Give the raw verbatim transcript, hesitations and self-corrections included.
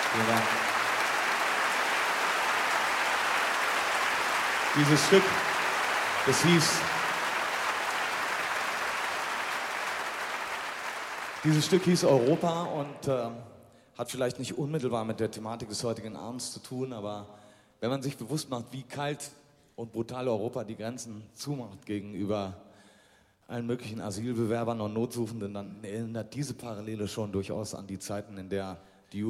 Vielen Dank. Dieses Stück, das hieß, dieses Stück hieß Europa und äh, hat vielleicht nicht unmittelbar mit der Thematik des heutigen Abends zu tun, aber wenn man sich bewusst macht, wie kalt und brutal Europa die Grenzen zumacht gegenüber allen möglichen Asylbewerbern und Notsuchenden, dann erinnert diese Parallele schon durchaus an die Zeiten, in der